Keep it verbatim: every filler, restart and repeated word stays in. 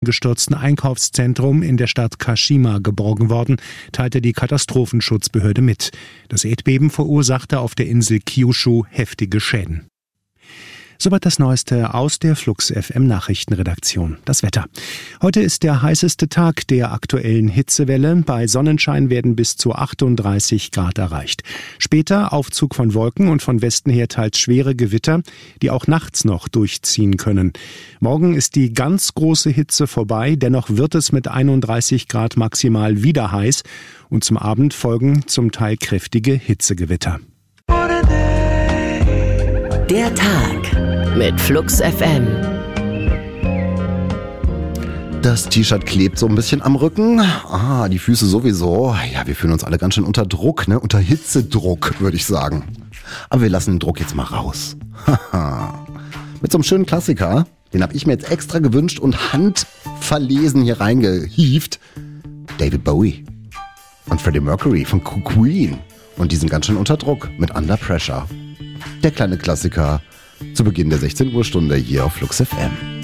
gestürzten Einkaufszentrum in der Stadt Kashima geborgen worden, teilte die Katastrophenschutzbehörde mit. Das Erdbeben verursachte auf der Insel Kyushu heftige Schäden. Soweit das Neueste aus der Flux F M Nachrichtenredaktion. Das Wetter. Heute ist der heißeste Tag der aktuellen Hitzewelle. Bei Sonnenschein werden bis zu achtunddreißig Grad erreicht. Später Aufzug von Wolken und von Westen her teils schwere Gewitter, die auch nachts noch durchziehen können. Morgen ist die ganz große Hitze vorbei. Dennoch wird es mit einunddreißig Grad maximal wieder heiß. Und zum Abend folgen zum Teil kräftige Hitzegewitter. Der Tag mit Flux F M. Das T-Shirt klebt so ein bisschen am Rücken. Ah, die Füße sowieso. Ja, wir fühlen uns alle ganz schön unter Druck, ne? Unter Hitzedruck, würde ich sagen. Aber wir lassen den Druck jetzt mal raus. Mit so einem schönen Klassiker, den habe ich mir jetzt extra gewünscht und handverlesen hier reingehieft. David Bowie und Freddie Mercury von Queen. Und die sind ganz schön unter Druck mit Under Pressure. Der kleine Klassiker zu Beginn der sechzehn Uhr Stunde hier auf Flux F M.